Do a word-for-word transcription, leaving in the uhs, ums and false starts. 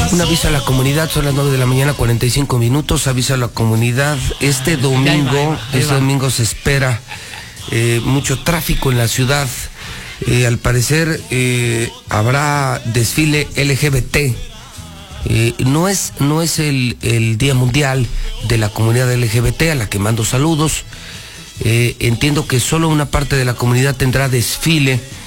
Un aviso a la comunidad, son las nueve de la mañana, cuarenta y cinco minutos, aviso a la comunidad, este domingo, este domingo se espera eh, mucho tráfico en la ciudad, eh, al parecer eh, habrá desfile L G B T, eh, no es, no es el, el Día Mundial de la Comunidad L G B T, a la que mando saludos, eh, entiendo que solo una parte de la comunidad tendrá desfile